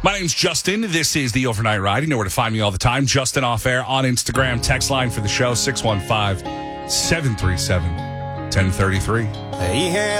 My name's Justin. This is the Overnight Ride. You know where to find me all the time. Justin Off Air on Instagram. Text line for the show, 615-737-1033.